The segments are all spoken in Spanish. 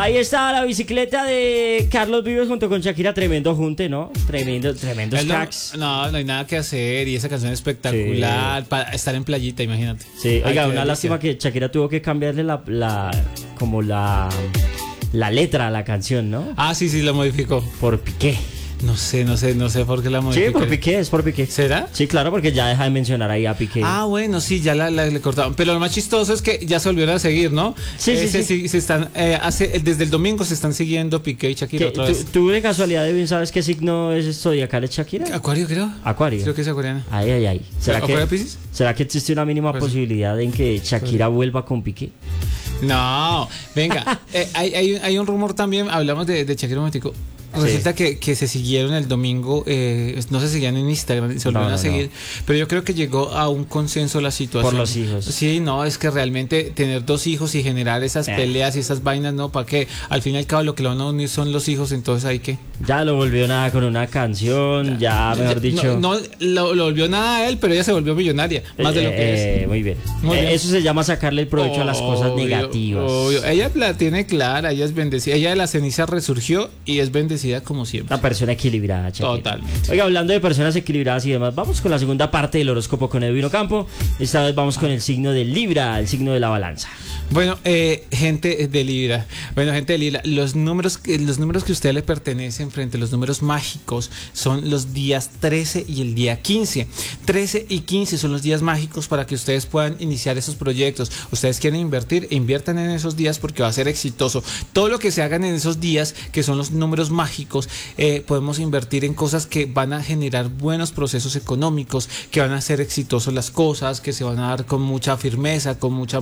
Ahí está la bicicleta de Carlos Vives junto con Shakira, tremendo junte, ¿no? Tremendos cracks. No hay nada que hacer y esa canción es espectacular, sí. Para estar en playita, imagínate. Sí, oiga, una lástima que Shakira tuvo que cambiarle la letra a la canción, ¿no? Ah, sí, la modificó. Por Piqué. No sé por qué la modificó. Sí, por Piqué. ¿Será? Sí, claro, porque ya deja de mencionar ahí a Piqué. Ah, bueno, sí, ya le cortaron. Pero lo más chistoso es que ya se volvieron a seguir, ¿no? Sí. Se están, desde el domingo se están siguiendo Piqué y Shakira otra vez. ¿Tú de casualidad bien sabes qué signo es zodiacal es Shakira? Acuario, creo. Acuario. Creo que es acuariana. Ay. ¿Será que existe una mínima posibilidad en que Shakira vuelva con Piqué? No, venga, hay un rumor también, hablamos de Shakira un momentico. Resulta que se siguieron el domingo, no se seguían en Instagram, se volvieron a seguir, pero yo creo que llegó a un consenso la situación. Por los hijos. Sí, no, es que realmente tener 2 hijos y generar esas peleas y esas vainas, no, ¿para qué? Al fin y al cabo lo que lo van a unir son los hijos, entonces hay que... Ya lo volvió nada con una canción, mejor dicho... No lo volvió nada a él, pero ella se volvió millonaria, más de lo que es. Muy bien. Eso se llama sacarle el provecho a las cosas negativas. Obvio. Ella la tiene clara, ella es bendecida, ella de la ceniza resurgió y es bendecida como siempre. Una persona equilibrada, Shakira. Totalmente. Oiga, hablando de personas equilibradas y demás, vamos con la segunda parte del horóscopo con Edwin Ocampo. Esta vez vamos con el signo de Libra, el signo de la balanza. Bueno, gente de Libra. Los números que a usted le pertenecen frente a los números mágicos son los días 13 y el día 15. 13 y 15 son los días mágicos para que ustedes puedan iniciar esos proyectos. Ustedes quieren invertir, inviertan en esos días porque va a ser exitoso. Todo lo que se hagan en esos días, que son los números mágicos, podemos invertir en cosas que van a generar buenos procesos económicos, que van a hacer exitosos las cosas, que se van a dar con mucha firmeza, con mucha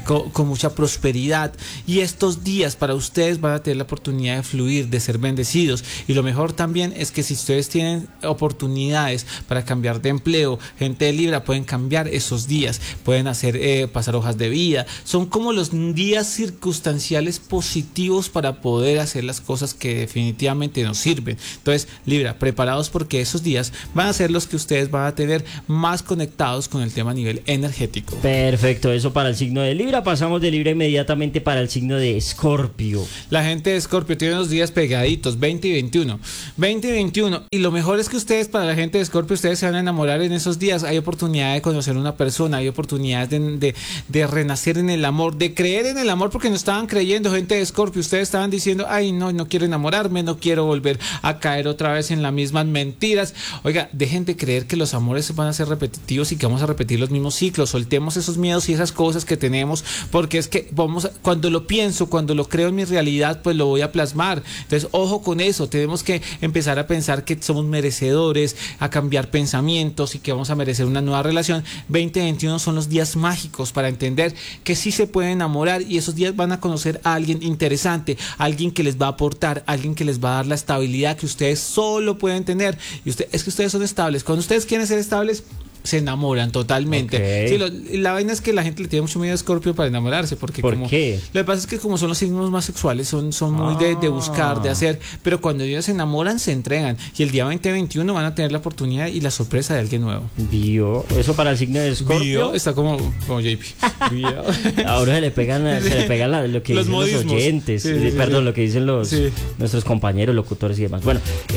prosperidad. Y estos días para ustedes van a tener la oportunidad de fluir, de ser bendecidos. Y lo mejor también es que si ustedes tienen oportunidades para cambiar de empleo, gente de Libra, pueden cambiar esos días, pueden hacer pasar hojas de vida. Son como los días circunstanciales positivos para poder hacer las cosas que definitivamente nos sirven. Entonces, Libra, preparados porque esos días van a ser los que ustedes van a tener más conectados con el tema a nivel energético. Perfecto, eso para el signo de Libra. Pasamos de Libra inmediatamente para el signo de Escorpio. La gente de Escorpio tiene unos días pegaditos, 20 y 21. 20 y 21. Y lo mejor es que ustedes, para la gente de Escorpio, ustedes se van a enamorar en esos días. Hay oportunidad de conocer a una persona, hay oportunidad de renacer en el amor, de creer en el amor, porque no estaban creyendo, gente de Escorpio. Ustedes estaban diciendo, ay, no quiero enamorarme, no quiero volver a caer otra vez en las mismas mentiras. Oiga, dejen de creer que los amores van a ser repetitivos y que vamos a repetir los mismos ciclos. Soltemos esos miedos y esas cosas que tenemos, porque es que cuando lo pienso, cuando lo creo en mi realidad, pues lo voy a plasmar. Entonces, ojo con eso. Tenemos que empezar a pensar que somos merecedores, a cambiar pensamientos y que vamos a merecer una nueva relación. 20-21 son los días mágicos para entender que sí se pueden enamorar, y esos días van a conocer a alguien interesante, alguien que les va a aportar, alguien que les va a dar la estabilidad que ustedes solo pueden tener. Y es que ustedes son estables. Cuando ustedes quieren ser estables, se enamoran totalmente. Okay. Sí, la vaina es que la gente le tiene mucho miedo a Escorpio para enamorarse, porque ¿por qué? Lo que pasa es que como son los signos más sexuales, son muy de buscar, de hacer, pero cuando ellos se enamoran, se entregan, y el día 20-21 van a tener la oportunidad y la sorpresa de alguien nuevo. Bio, eso para el signo de Escorpio. Bio está como JP. Ahora se le pegan lo que dicen los oyentes, lo que dicen nuestros compañeros, locutores y demás. Bueno,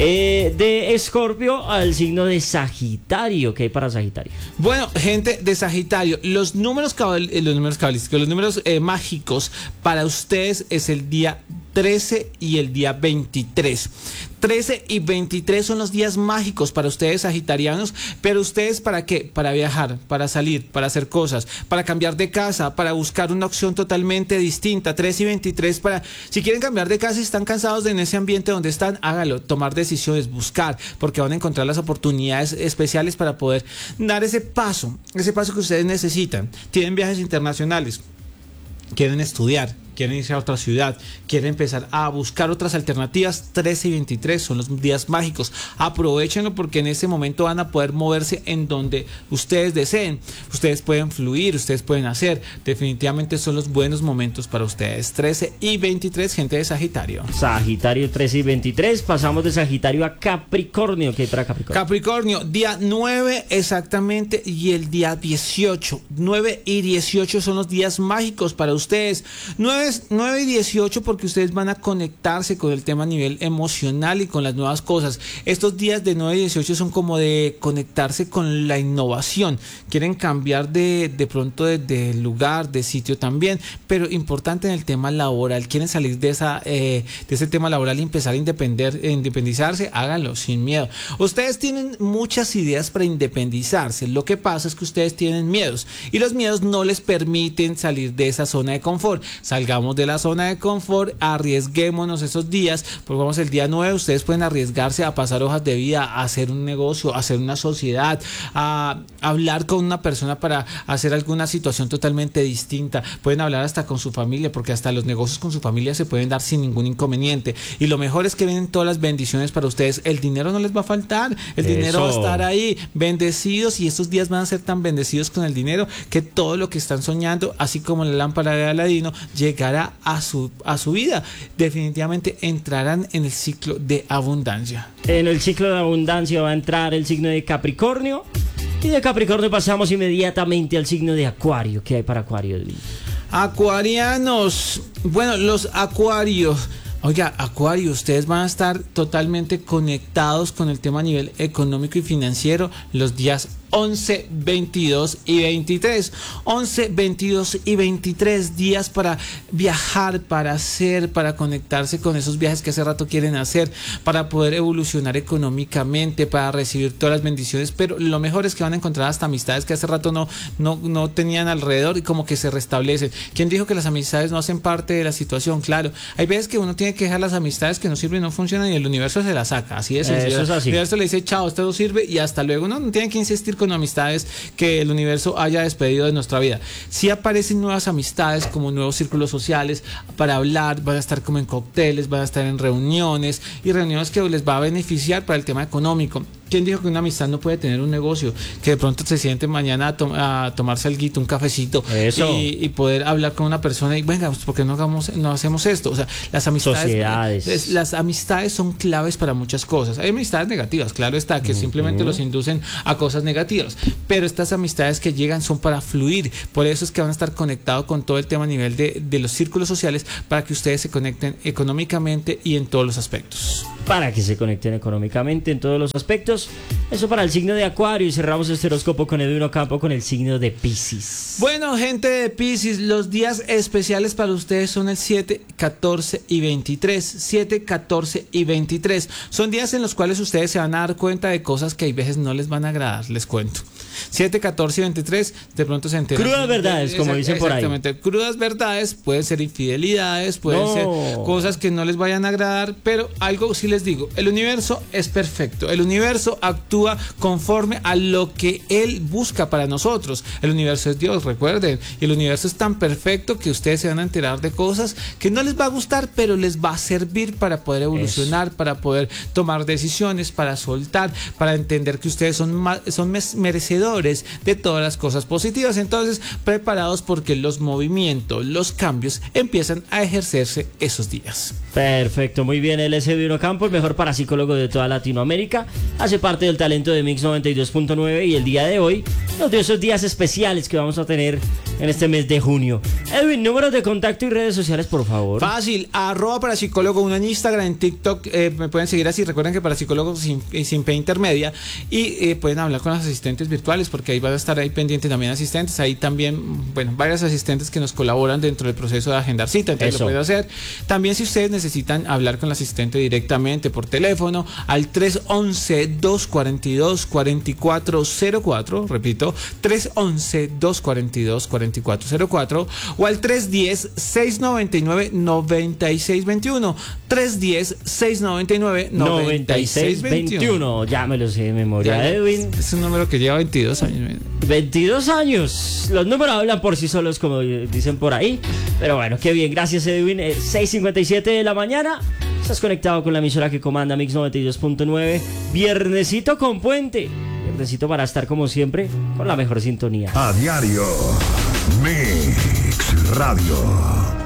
de Escorpio al signo de Sagitario, ¿qué hay para Sagitario? Bueno, gente de Sagitario, los números cabalísticos, los números mágicos para ustedes es el día 13 y el día 23. 13 y 23 son los días mágicos para ustedes, sagitarianos. Pero ustedes, ¿para qué? Para viajar, para salir, para hacer cosas, para cambiar de casa, para buscar una opción totalmente distinta. 13 y 23 si quieren cambiar de casa y están cansados de en ese ambiente donde están, hágalo, tomar decisiones, buscar, porque van a encontrar las oportunidades especiales para poder dar ese paso que ustedes necesitan. Tienen viajes internacionales, quieren estudiar, quieren irse a otra ciudad, quieren empezar a buscar otras alternativas. 13 y 23 son los días mágicos. Aprovechenlo, porque en ese momento van a poder moverse en donde ustedes deseen. Ustedes pueden fluir, ustedes pueden hacer. Definitivamente son los buenos momentos para ustedes. 13 y 23, gente de Sagitario. Sagitario 13 y 23. Pasamos de Sagitario a Capricornio. ¿Qué hay para Capricornio? Capricornio, día 9 exactamente y el día 18. 9 y 18 son los días mágicos para ustedes. 9 9 y 18 porque ustedes van a conectarse con el tema a nivel emocional y con las nuevas cosas. Estos días de 9 y 18 son como de conectarse con la innovación. Quieren cambiar de pronto de lugar, de sitio también, pero importante en el tema laboral. Quieren salir de ese tema laboral y empezar a independizarse. Háganlo sin miedo. Ustedes tienen muchas ideas para independizarse. Lo que pasa es que ustedes tienen miedos y los miedos no les permiten salir de esa zona de confort. Salgamos de la zona de confort, arriesguémonos esos días, porque vamos el día 9, ustedes pueden arriesgarse a pasar hojas de vida, a hacer un negocio, a hacer una sociedad, a hablar con una persona para hacer alguna situación totalmente distinta. Pueden hablar hasta con su familia, porque hasta los negocios con su familia se pueden dar sin ningún inconveniente. Y lo mejor es que vienen todas las bendiciones para ustedes. El dinero no les va a faltar, el dinero va a estar ahí, bendecidos, y estos días van a ser tan bendecidos con el dinero que todo lo que están soñando, así como la lámpara de Aladino, llegará a su vida. Definitivamente entrarán en el ciclo de abundancia. En el ciclo de abundancia va a entrar el signo de Capricornio, y de Capricornio pasamos inmediatamente al signo de Acuario. ¿Qué hay para Acuario? Acuarianos, bueno, los Acuarios. Oiga, Acuario, ustedes van a estar totalmente conectados con el tema a nivel económico y financiero los días 11, 22 y 23. 11, 22 y 23 días para viajar, para hacer, para conectarse con esos viajes que hace rato quieren hacer, para poder evolucionar económicamente, para recibir todas las bendiciones. Pero lo mejor es que van a encontrar hasta amistades que hace rato no tenían alrededor y como que se restablecen. ¿Quién dijo que las amistades no hacen parte de la situación? Claro, hay veces que uno tiene que dejar las amistades que no sirven y no funcionan y el universo se las saca. Así es sencillo. Eso es así. El universo le dice chao, esto no sirve y hasta luego. No tiene que insistir con amistades que el universo haya despedido de nuestra vida. Si aparecen nuevas amistades como nuevos círculos sociales para hablar, van a estar como en cócteles, van a estar en reuniones y reuniones que les va a beneficiar para el tema económico. ¿Quién dijo que una amistad no puede tener un negocio? Que de pronto se siente mañana a tomarse alguito, un cafecito y poder hablar con una persona y venga, pues, ¿por qué no hacemos esto? O sea, las amistades son claves para muchas cosas. Hay amistades negativas, claro está, que simplemente los inducen a cosas negativas, pero estas amistades que llegan son para fluir. Por eso es que van a estar conectados con todo el tema a nivel de los círculos sociales, para que ustedes se conecten económicamente y en todos los aspectos. Para que se conecten económicamente en todos los aspectos. Eso para el signo de Acuario. Y cerramos este horóscopo con Edwin Ocampo con el signo de Piscis. Bueno, gente de Piscis, los días especiales para ustedes son el 7, 14 y 23. 7, 14 y 23. Son días en los cuales ustedes se van a dar cuenta de cosas que a veces no les van a agradar, les cuento. 7, 14 y 23, de pronto se enteran. Crudas verdades, como dicen por ahí. Exactamente, crudas verdades, pueden ser infidelidades, pueden ser cosas que no les vayan a agradar, pero algo sí les digo, el universo es perfecto, el universo actúa conforme a lo que él busca para nosotros. El universo es Dios, recuerden, y el universo es tan perfecto que ustedes se van a enterar de cosas que no les va a gustar, pero les va a servir para poder evolucionar, para poder tomar decisiones, para soltar, para entender que ustedes son merecedores de todas las cosas positivas. Entonces, preparados porque los movimientos, los cambios empiezan a ejercerse esos días. Perfecto, muy bien. Él es Edwin Ocampo, el mejor parapsicólogo de toda Latinoamérica. Hace parte del talento de Mix 92.9 y el día de hoy nos dio esos días especiales que vamos a tener en este mes de junio. Edwin, números de contacto y redes sociales, por favor. Fácil, @parapsicólogo1 en Instagram, en TikTok, me pueden seguir así. Recuerden que parapsicólogo sin P intermedia, y pueden hablar con los asistentes virtuales, porque ahí van a estar ahí pendientes también asistentes. Ahí también, bueno, varios asistentes que nos colaboran dentro del proceso de agendar cita, entonces lo pueden hacer. También si ustedes necesitan hablar con el asistente directamente por teléfono, al 311-242-4404, repito, 311-242-4404, o al 310-699-9621, 310-699-9621. Ya me lo sé de memoria, Edwin. Es un número que lleva 22 años. 22 años. Los números hablan por sí solos, como dicen por ahí. Pero bueno, qué bien. Gracias, Edwin. 6:57 de la mañana. Estás conectado con la emisora que comanda Mix 92.9. Viernesito con puente. Viernesito para estar, como siempre, con la mejor sintonía. A diario. Mix Radio.